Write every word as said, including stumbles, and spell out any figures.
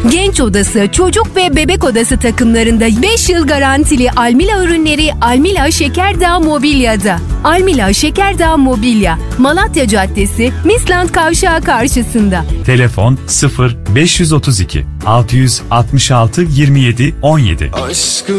Genç odası, çocuk ve bebek odası takımlarında beş yıl garantili Almila ürünleri Almila Şekerdağ Mobilya'da. Almila Şekerdağ Mobilya, Malatya Caddesi, Misland Kavşağı karşısında. Telefon sıfır beş otuz iki altı altı altı yirmi yedi on yedi. Aşkı